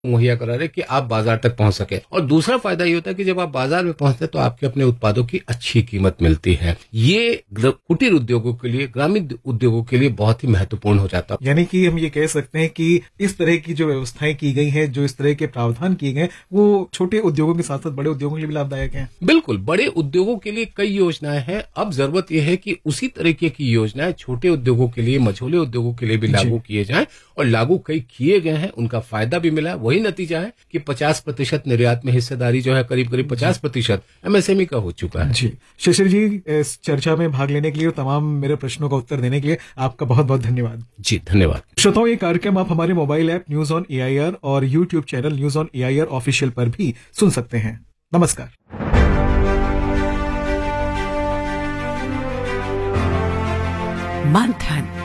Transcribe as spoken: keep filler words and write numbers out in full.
मुहैया करा रहे कि आप बाजार तक पहुंच सके। और दूसरा फायदा ये होता है कि जब आप बाजार में पहुंचते हैं तो आपके अपने उत्पादों की अच्छी कीमत मिलती है। ये कुटीर उद्योगों के लिए, ग्रामीण उद्योगों के लिए बहुत ही महत्वपूर्ण हो जाता है। यानी कि हम ये कह सकते हैं कि इस तरह की जो व्यवस्थाएं की गई हैं, जो इस तरह के प्रावधान किए गए, वो छोटे उद्योगों के साथ साथ बड़े उद्योगों के लिए भी लाभदायक है। बिल्कुल, बड़े उद्योगों के लिए कई योजनाएं हैं। अब जरूरत यह है कि उसी तरीके की योजनाएं छोटे उद्योगों के लिए, मझोले उद्योगों के लिए भी लागू किए जाएं, और लागू कई किए गए हैं, उनका फायदा भी मिला है। वही नतीजा है कि पचास प्रतिशत निर्यात में हिस्सेदारी जो है करीब करीब पचास प्रतिशत एमएसएमई का हो चुका है। जी, शिशिर जी, इस चर्चा में भाग लेने के लिए और तमाम मेरे प्रश्नों का उत्तर देने के लिए आपका बहुत बहुत धन्यवाद। जी, धन्यवाद। श्रोताओं, ये कार्यक्रम आप हमारे mobile app news on AIR और YouTube channel news on AIR official पर भी सुन सकते हैं। नमस्कार। मंथन।